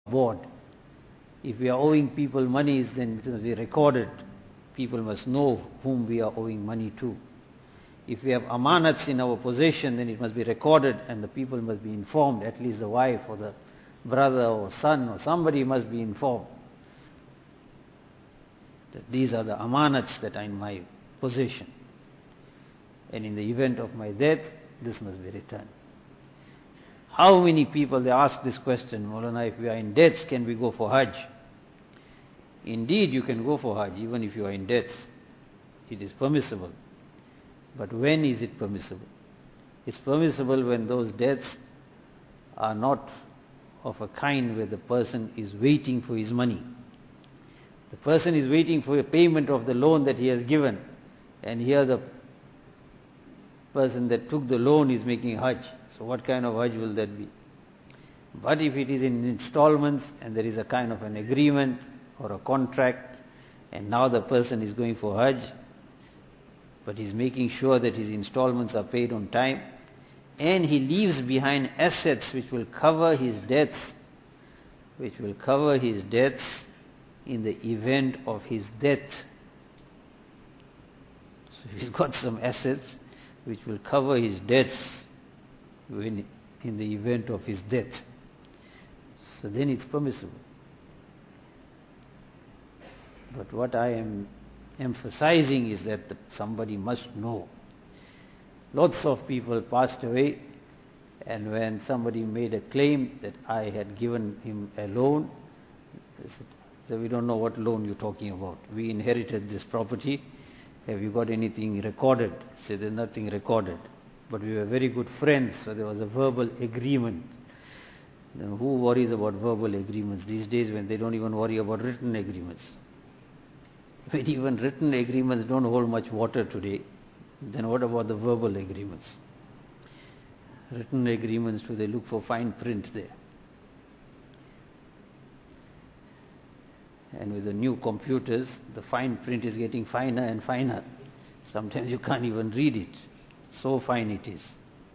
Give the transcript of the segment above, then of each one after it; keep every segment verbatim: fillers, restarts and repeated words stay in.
board. If we are owing people monies, then it must be recorded. People must know whom we are owing money to. If we have amanats in our possession, then it must be recorded and the people must be informed, at least the wife or the brother or son or somebody must be informed that these are the amanats that are in my possession. And in the event of my death, this must be returned. How many people, they ask this question, Maulana, if we are in debts, can we go for Hajj? Indeed, you can go for Hajj, even if you are in debts. It is permissible. But when is it permissible? It's permissible when those debts are not of a kind where the person is waiting for his money. The person is waiting for a payment of the loan that he has given, and here the person that took the loan is making Hajj. So what kind of Hajj will that be? But if it is in installments and there is a kind of an agreement or a contract, and now the person is going for Hajj, but he's making sure that his installments are paid on time, and he leaves behind assets which will cover his debts, which will cover his debts in the event of his death. So he's got some assets which will cover his debts when, in the event of his death. So then it's permissible. But what I am emphasizing is that the, somebody must know. Lots of people passed away, and when somebody made a claim that I had given him a loan, they said, so we don't know what loan you're talking about. We inherited this property. Have you got anything recorded? Say, there's nothing recorded. But we were very good friends, so there was a verbal agreement. Now, who worries about verbal agreements these days when they don't even worry about written agreements? When even written agreements don't hold much water today, then what about the verbal agreements? Written agreements, do they look for fine print there? And with the new computers, the fine print is getting finer and finer. Sometimes you can't even read it. So fine it is.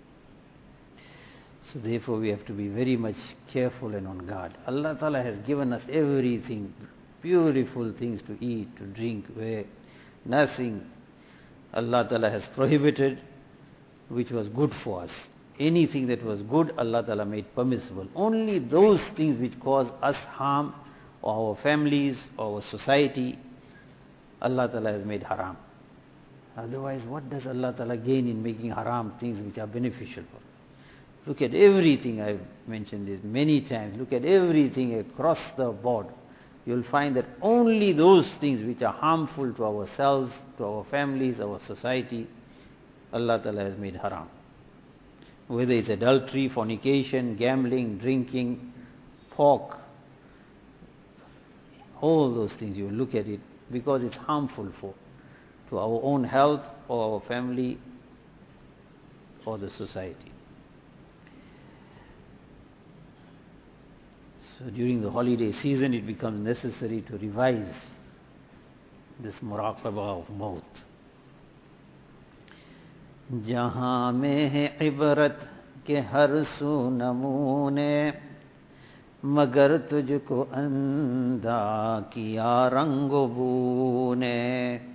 So therefore we have to be very much careful and on guard. Allah Ta'ala has given us everything, beautiful things to eat, to drink, wear. Nothing Allah Ta'ala has prohibited which was good for us. Anything that was good, Allah Ta'ala made permissible. Only those things which cause us harm, or our families, or our society, Allah Ta'ala has made haram. Otherwise, what does Allah Ta'ala gain in making haram things which are beneficial for us? Look at everything, I've mentioned this many times, look at everything across the board. You'll find that only those things which are harmful to ourselves, to our families, our society, Allah Ta'ala has made haram. Whether it's adultery, fornication, gambling, drinking, pork, all those things, you look at it because it's harmful for to our own health or our family or the society. So during the holiday season it becomes necessary to revise this muraqabah of maut. जहाँ में है इबरत के हर सू नमूने मगर तुझको अंधा किया रंग बू ने